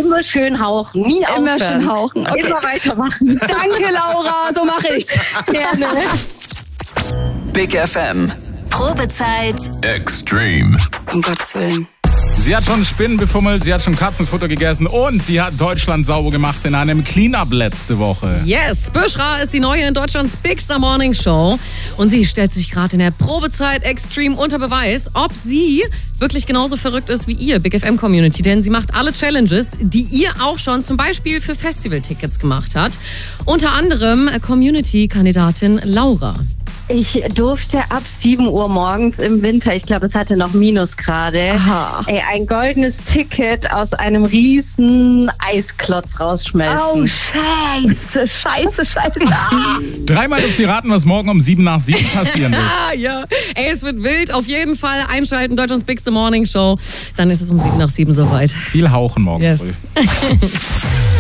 Immer schön hauchen, nie aufhören. Immer schön hauchen. Okay. Immer weitermachen. Danke, Laura, so mache ich's. Gerne. Big FM. Probezeit Extreme. Um Gottes Willen. Sie hat schon Spinnen befummelt, sie hat schon Katzenfutter gegessen und sie hat Deutschland sauber gemacht in einem Cleanup letzte Woche. Yes, Büschra ist die neue in Deutschlands Bigster Morning Show und sie stellt sich gerade in der Probezeit Extreme unter Beweis, ob sie wirklich genauso verrückt ist wie ihr, Big FM Community, denn sie macht alle Challenges, die ihr auch schon zum Beispiel für Festivaltickets gemacht hat. Unter anderem Community-Kandidatin Laura. Ich durfte ab 7 Uhr morgens im Winter, ich glaube, es hatte noch Minusgrade, ein goldenes Ticket aus einem riesen Eisklotz rausschmelzen. Oh, scheiße. Dreimal dürft ihr raten, was morgen um 7 nach 7 passieren wird. Ja, es wird wild. Auf jeden Fall einschalten, Deutschlands Bigste Morning Show. Dann ist es um 7 nach 7 soweit. Viel hauchen morgen früh.